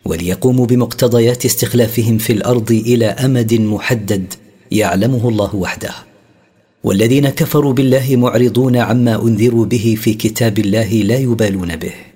وليقوموا بمقتضيات استخلافهم في الأرض إلى أمد محدد يعلمه الله وحده. والذين كفروا بالله معرضون عما أنذروا به في كتاب الله لا يبالون به.